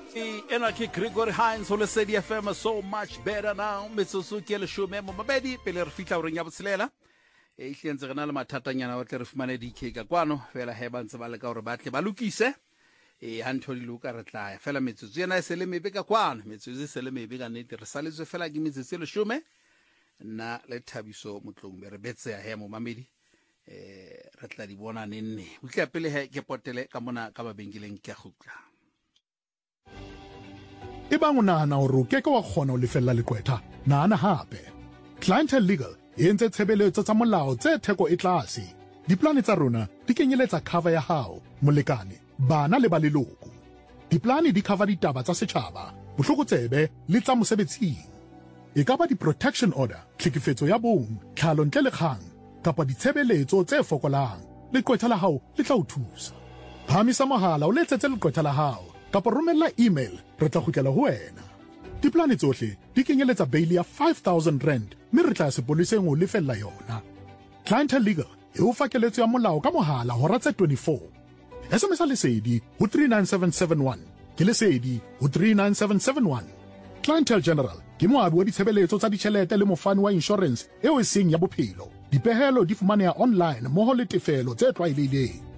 ena ke Gregory Hines ho Lesedi FM so much better now metsotso ke le shome mo mabedi pele re fitla oreng ya botshelela e hlentse rena le mathatanyana wa tle re fumane DK ka kwano fela he ba ntse ba le ka hore ba tle ba lokise ha ntho di luka re tla fela metsotso yena e se le mebe ka kwano metsotso e se le mebe ka nnete re saletswe fela ke metsotso le shome nna le Thabiso Motlong be re betse ya he mo mamedi re tla di bona nenne utla pele he ke potele ka mona ka babengeleng ke a gutla e bang o nahana hore o keke wa kgona ho lefella lekwetha nahana hape Clientele Legal e entse tshebeletso tsa molao tse theko e tlase diplane tsa rona di kenyeletsa cover ya hao molekane bana le ba leloko diplane di cover ditaba tsa setjhaba bohlokotsebe le tsa mosebetsing e ka ba di-protection order tlhekefetso ya bong tlhalo ntle le kgang kapa ditshebeletso tse fokolang lekwetha la hao le tla o thusa phamisa mohala o letsetse lekwetha la hao kapa romella email re tla kgutlela ho wena diplane tsohle di kenyeletsa bail ya 5,000 rand mme re tla sepoliseng ho lefella yona Clientele Legal e o fakeletso ya molao ka mohala hora tse 24 SMS lesedi ho 39771 ke lesedi ho 39771 Clientele General ke moabi wa ditshebeletso tsa ditjhelete le mofani wa insurance eo e seng ya bophelo dipehelo di fumaneha online moho le tefelo tse tlwaelehileng